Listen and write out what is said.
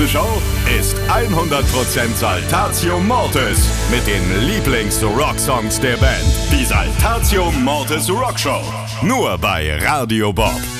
Diese Show ist 100% Saltatio Mortis mit den Lieblings-Rocksongs der Band. Die Saltatio Mortis Rockshow. Nur bei Radio Bob.